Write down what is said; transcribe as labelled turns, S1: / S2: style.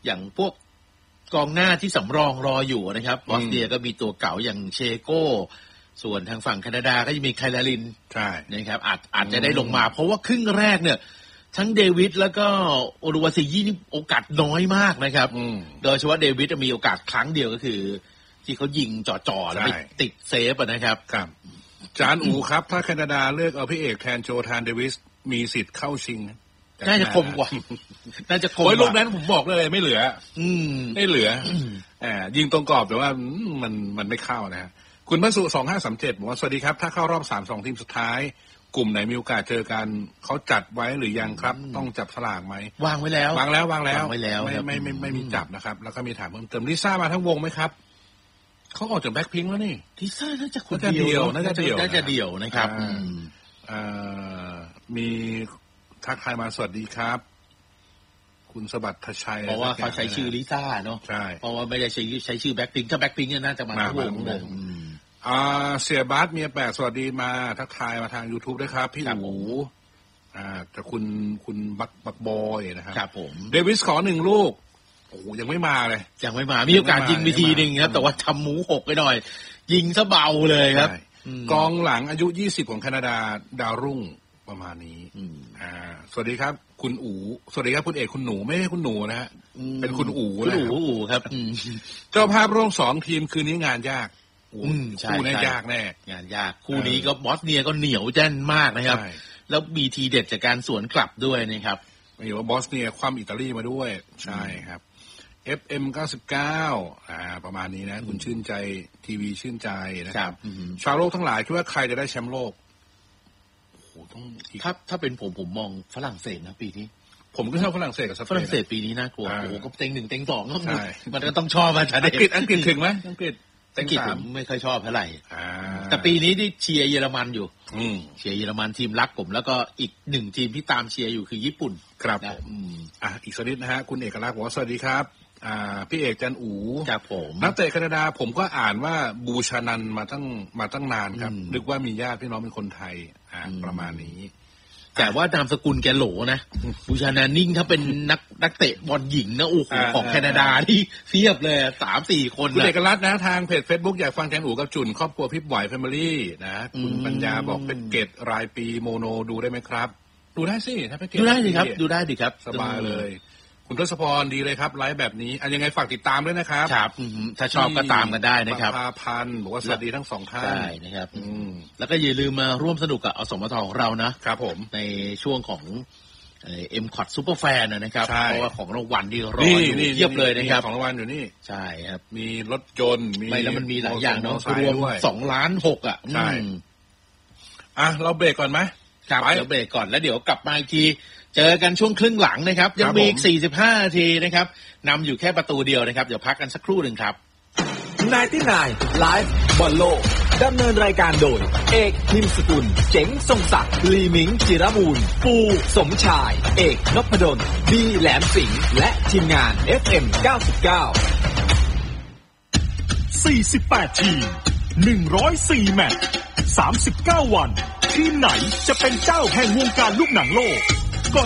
S1: อย่างพวกกองหน้าที่สำรองรออยู่นะครับบอสเนียก็มีตัวเก่าอย่างเชโก้ส่วนทางฝั่งแคนาดาก็จะมีไคลาริน
S2: ใช่
S1: นะครับอาจจะได้ลงมาเพราะว่าครึ่งแรกเนี่ยทั้งเดวิดแล้วก็โอรุวาซิยี่นี่โอกาสน้อยมากนะครับโดยเฉพาะเดวิดมีโอกาสครั้งเดียวก็คือที่เขายิงจ่อๆแล้วไปติดเซฟนะครับ
S2: ครับจานอูครับถ้าแคนาดาเลือกเอาพี่เอกแทนโจธานเดวิสมีสิทธิ์เข้าชิง
S1: น่าจะคมกว่าน่าจะคม
S2: โอ้ยลูกนั้นผมบอกเลยไม่เหลือไม่เหลือยิงตรงกรอบแต่ว่ามันไม่เข้านะฮะคุณพระสุ2537บอกว่าสวัสดีครับถ้าเข้ารอบ3-2ทีมสุดท้ายกลุ่มไหนมีโอกาสเจอกันเขาจัดไว้หรือยังครับต้องจับสลากไหม
S1: วางไว้แล้ว
S2: ไม่มีจับนะครับแล้วก็มีถามเพิ่มเติมลิซ่ามาทั้งวงไหมครับเขาออกจากแบ็คพิงค์แล้วนี่
S1: ลิซ่าน่าจะคนเดียวน่าจะเดี่ยวนะครับ
S2: มีทักทายมาสวัสดีครับคุณสบัดทชัย
S1: เพราะว่าเขาใช้ชื่อลิซ่าเนาะ
S2: ใช่
S1: เพราะว่าไม่ได้ใช้ชื่อแบ็คพิงค์ถ้าแบ็คพิงค์เนี่ยน่าจะมาทั้งวงเลย
S2: เสียบาสเมียแปดสวัสดีมาทักทายมาทาง YouTube ด้วยครับพี่อู๋จากคุณบักบอยนะครับ
S1: ครับผม
S2: เดวิสขอ1ลูกโอ้ยังไม่มาเลย
S1: ยังไม่มามีโอกาสยิงไปทีนึงครับแต่ว่าทำหมูหกไปหน่อยยิงซะเบาเลยครับ
S2: กองหลังอายุ20ของแคนาดาดาวรุ่งประมาณนี้สวัสดีครับคุณอู๋สวัสดีครับคุณเอกคุณหนูไม่ใช่คุณหนูนะฮะเป็นคุณอู๋
S1: ครับ
S2: เจ้าภาพร่วม2ทีมคืนนี้งานยากคู่นี้ยากแน่
S1: งานยากคู่นี้ก็บอสเนียก็เหนียวแน่นมากนะครับแล้วมีทีเด็ดจากการสวนกลับด้วยนะครับ
S2: ไม่อยู่ว่าบอสเนียคว่ำอิตาลีมาด้วยใช่ครับ FM 99ประมาณนี้นะคุณชื่นใจทีวีชื่นใจนะครับชาวโลกทั้งหลายคิดว่าใครจะได้แชมป์โลก
S1: โอ้โหต้องถ้าเป็นผมมองฝรั่งเศสนะปีนี้
S2: ผมก็ชอบฝรั่งเศสกับสเปน
S1: ฝรั่งเศสปีนี้น่ากลัวโอ้โหก็เต็ง1เต็ง2ก็มันก็ต้องชอบมา
S2: อังกฤษถึงไหมอังกฤษ
S1: ผมไม่ค่อยชอบเท่าไหร่แต่ปีนี้ที่เชียร์เยอรมันอยู่เชียร์เยอรมันทีมรักผมแล้วก็อีก1ทีมที่ตามเชียร์อยู่คือญี่ปุ่น
S2: ครับอีกสักนิดนะฮะคุณเอกลักษณ์บอกว่าสวัสดีครับพี่เอกจันอู๋
S1: ครับผม
S2: นักเตะแคนาดาผมก็อ่านว่าบูชานันมาตั้งนานครับนึกว่ามีญาติพี่น้องเป็นคนไทยประมาณนี้
S1: แต่ว่านามสกุลแกโหลนะบูชานานิ่งถ้าเป็นนักเตะบอลหญิงนะโอ้โหของแคนาดาที่เทียบเลย 3-4 คน
S2: คุณเอกลักษณ์นะทางเพจ Facebook อยากฟังแกนอู๋กับจุนครอบครัวพี่บ่อยแฟมิลี่นะคุณปัญญาบอกเป็นเกตรายปีโมโนดูได้ไหมครับดูได้สิถ้าเป็นเกต
S1: ดูได้ดีครับ
S2: สบายเลยคุณทศพรดีเลยครับไลฟ์แบบนี้ยังไงฝากติดตามด้วยนะครับ
S1: ครับถ้าชอบก็ตามกันได้นะครับ
S2: พันบอกว่าสวัสดีทั้ง2ท่าน
S1: ได้นะครับแล้วก็อย่าลืมมาร่วมสนุกกับอสมทของเรานะครับ
S2: ผม
S1: ในช่วงของM-Cot Super Fan นะครับเพราะว่าของรางวัลที่รออยู่เทียบเลยนะครับ
S2: ของรางวัลอยู่นี่
S1: ใช่ครับ
S2: มีรถยนต์
S1: มีแล้วมันมีหลายอย่างเนาะรวม2.6 ล้าน
S2: ใช่เราเบรกก่อนไหม
S1: ครับเดี๋ยวเบรกก่อนแล้วเดี๋ยวกลับมาอีกทีเจอกันช่วงครึ่งหลังนะครับยังมีอีก45 นาทีนะครับนำอยู่แค่ประตูเดียวนะครับเดี๋ยวพักกันสักครู่หนึ่งครับ
S3: 99 ไลฟ์บอลโลกดำเนินรายการโดยเอกพิมพ์สกุลเจ๋งทรงศักดิ์ลีมิงจิรบูรณ์ปูสมชายเอกนพดลบีแหลมสิงห์และทีมงาน FM 99
S4: 48 ทีม 104 แมตช์ 39 วันทีมไหนจะเป็นเจ้าแห่งวงการลูกหนังโลก